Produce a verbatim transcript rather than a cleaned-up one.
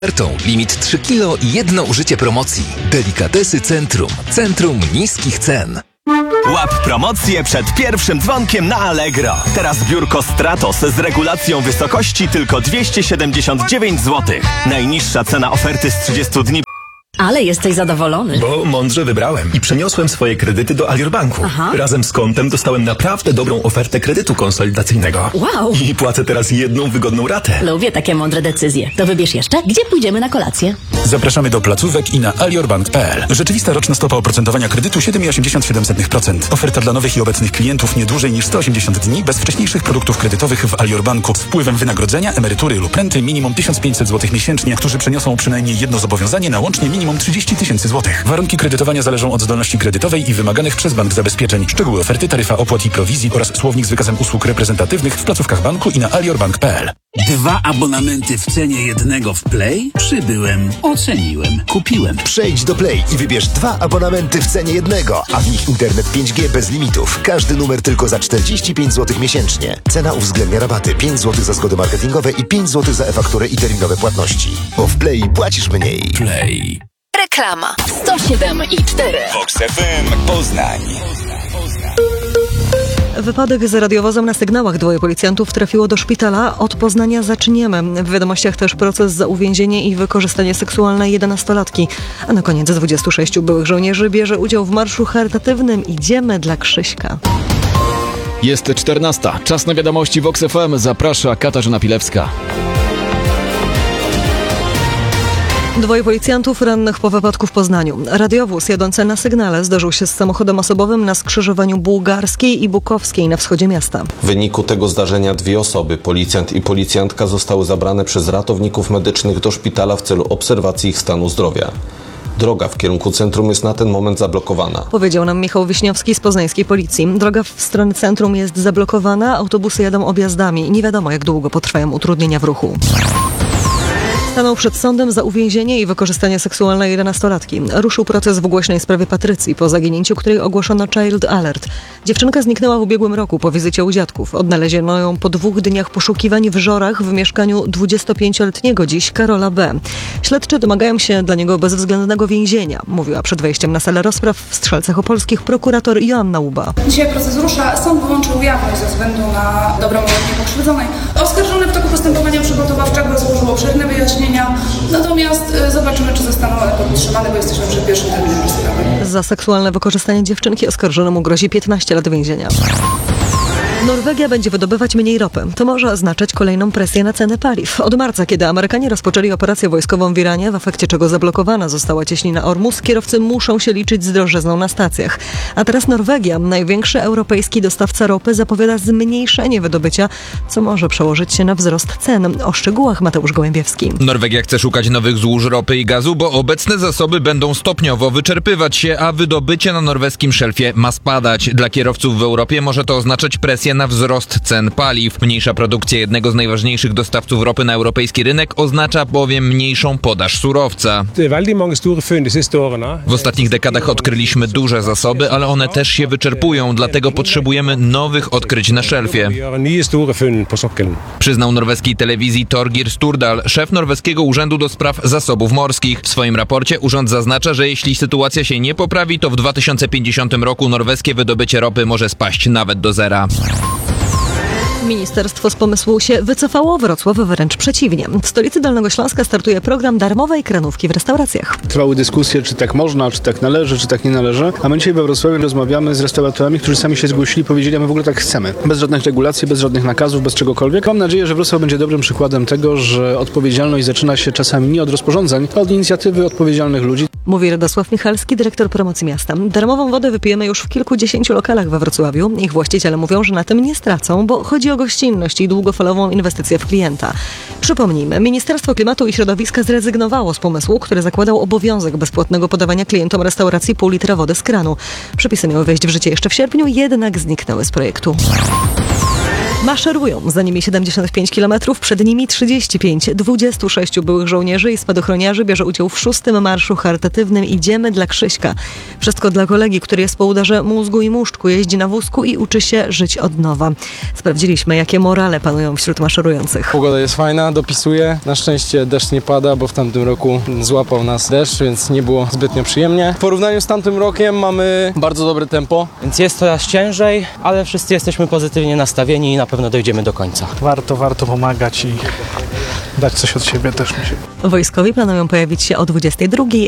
Limit trzy kilo i jedno użycie promocji. Delikatesy Centrum. Centrum niskich cen. Łap promocję przed pierwszym dzwonkiem na Allegro. Teraz biurko Stratos z regulacją wysokości tylko dwieście siedemdziesiąt dziewięć złotych. Najniższa cena oferty z trzydziestu dni. Ale jesteś zadowolony. Bo mądrze wybrałem i przeniosłem swoje kredyty do Alior Banku. Aha. Razem z kontem dostałem naprawdę dobrą ofertę kredytu konsolidacyjnego. Wow. I płacę teraz jedną wygodną ratę. Lubię takie mądre decyzje. To wybierz jeszcze, gdzie pójdziemy na kolację. Zapraszamy do placówek i na aliorbank kropka p l. Rzeczywista roczna stopa oprocentowania kredytu siedem przecinek osiemdziesiąt siedem procent. Oferta dla nowych i obecnych klientów nie dłużej niż sto osiemdziesiąt dni bez wcześniejszych produktów kredytowych w Alior Banku z wpływem wynagrodzenia, emerytury lub renty minimum tysiąc pięćset złotych miesięcznie, którzy przeniosą przynajmniej jedno zobowiązanie na łącznie minimum trzydzieści tysięcy złotych. Warunki kredytowania zależą od zdolności kredytowej i wymaganych przez bank zabezpieczeń. Szczegóły oferty, taryfa opłat i prowizji oraz słownik z wykazem usług reprezentatywnych w placówkach banku i na aliorbank kropka p l. Dwa abonamenty w cenie jednego w Play? Przybyłem, oceniłem, kupiłem. Przejdź do Play i wybierz dwa abonamenty w cenie jednego, a w nich internet pięć G bez limitów. Każdy numer tylko za czterdzieści pięć złotych miesięcznie. Cena uwzględnia rabaty pięć złotych za zgody marketingowe i pięć złotych za e-fakturę i terminowe płatności. Bo w Play płacisz mniej. Play. Reklama sto siedem i cztery. Vox F M Poznań. Wypadek z radiowozem na sygnałach. Dwoje policjantów trafiło do szpitala. Od Poznania zaczniemy. W wiadomościach też proces za uwięzienie i wykorzystanie seksualne jedenastolatki. A na koniec dwudziestu sześciu byłych żołnierzy bierze udział w marszu charytatywnym Idziemy dla Krzyśka. Jest czternasta. Czas na wiadomości Vox F M. Zaprasza Katarzyna Pilewska. Dwoje policjantów rannych po wypadku w Poznaniu. Radiowóz jadący na sygnale zderzył się z samochodem osobowym na skrzyżowaniu Bułgarskiej i Bukowskiej na wschodzie miasta. W wyniku tego zdarzenia dwie osoby, policjant i policjantka, zostały zabrane przez ratowników medycznych do szpitala w celu obserwacji ich stanu zdrowia. Droga w kierunku centrum jest na ten moment zablokowana. Powiedział nam Michał Wiśniowski z poznańskiej policji. Droga w stronę centrum jest zablokowana, autobusy jadą objazdami. Nie wiadomo, jak długo potrwają utrudnienia w ruchu. Stanął przed sądem za uwięzienie i wykorzystanie seksualne jedenastolatki. Ruszył proces w głośnej sprawie Patrycji, po zaginięciu której ogłoszono Child Alert. Dziewczynka zniknęła w ubiegłym roku po wizycie u dziadków. Odnaleziono ją po dwóch dniach poszukiwań w Żorach w mieszkaniu dwudziestopięcioletniego dziś Karola B. Śledczy domagają się dla niego bezwzględnego więzienia, mówiła przed wejściem na salę rozpraw w Strzelcach Opolskich prokurator Joanna Łuba. Dzisiaj proces rusza. Sąd wyłączył jawność ze względu na dobrą opinię pokrzywdzonej. Oskarżony w toku postępowania przygotowawczego złożył obszerne wyjaśnienia. Natomiast y, zobaczymy, czy zostaną one podtrzymane, bo jesteśmy przed pierwszym terminem rozprawy. Za seksualne wykorzystanie dziewczynki oskarżonemu grozi piętnaście lat więzienia. Norwegia będzie wydobywać mniej ropy. To może oznaczać kolejną presję na ceny paliw. Od marca, kiedy Amerykanie rozpoczęli operację wojskową w Iranie, w efekcie czego zablokowana została cieśnina Ormus, kierowcy muszą się liczyć z drożyzną na stacjach. A teraz Norwegia, największy europejski dostawca ropy, zapowiada zmniejszenie wydobycia, co może przełożyć się na wzrost cen. O szczegółach Mateusz Gołębiewski. Norwegia chce szukać nowych złóż ropy i gazu, bo obecne zasoby będą stopniowo wyczerpywać się, a wydobycie na norweskim szelfie ma spadać. Dla kierowców w Europie może to oznaczać presję na wzrost cen paliw. Mniejsza produkcja jednego z najważniejszych dostawców ropy na europejski rynek oznacza bowiem mniejszą podaż surowca. W ostatnich dekadach odkryliśmy duże zasoby, ale one też się wyczerpują, dlatego potrzebujemy nowych odkryć na szelfie. Przyznał norweskiej telewizji Torgir Sturdal, szef norweskiego Urzędu do Spraw Zasobów Morskich. W swoim raporcie urząd zaznacza, że jeśli sytuacja się nie poprawi, to w dwa tysiące pięćdziesiątym roku norweskie wydobycie ropy może spaść nawet do zera. Ministerstwo z pomysłu się wycofało, Wrocław wręcz przeciwnie. W stolicy Dolnego Śląska startuje program darmowej kranówki w restauracjach. Trwały dyskusje, czy tak można, czy tak należy, czy tak nie należy. A my dzisiaj we Wrocławiu rozmawiamy z restauratorami, którzy sami się zgłosili, powiedzieli, a my w ogóle tak chcemy. Bez żadnych regulacji, bez żadnych nakazów, bez czegokolwiek. Mam nadzieję, że Wrocław będzie dobrym przykładem tego, że odpowiedzialność zaczyna się czasami nie od rozporządzeń, a od inicjatywy odpowiedzialnych ludzi. Mówi Radosław Michalski, dyrektor promocji miasta. Darmową wodę wypijemy już w kilkudziesięciu lokalach we Wrocławiu. Ich właściciele mówią, że na tym nie stracą, bo chodzi o gościnność i długofalową inwestycję w klienta. Przypomnijmy, Ministerstwo Klimatu i Środowiska zrezygnowało z pomysłu, który zakładał obowiązek bezpłatnego podawania klientom restauracji pół litra wody z kranu. Przepisy miały wejść w życie jeszcze w sierpniu, jednak zniknęły z projektu. Maszerują, za nimi siedemdziesiąt pięć kilometrów, przed nimi trzydzieści pięć. dwudziestu sześciu byłych żołnierzy i spadochroniarzy bierze udział w szóstym marszu charytatywnym Idziemy dla Krzyśka. Wszystko dla kolegi, który jest po udarze mózgu i muszczku, jeździ na wózku i uczy się żyć od nowa. Sprawdziliśmy, jakie morale panują wśród maszerujących. Pogoda jest fajna, dopisuje. Na szczęście deszcz nie pada, bo w tamtym roku złapał nas deszcz, więc nie było zbytnio przyjemnie. W porównaniu z tamtym rokiem mamy bardzo dobre tempo. Więc jest coraz ciężej, ale wszyscy jesteśmy pozytywnie nastawieni i na pewno dojdziemy do końca. Warto, warto pomagać i dać coś od siebie też mi się. Wojskowi planują pojawić się o dwudziestej drugiej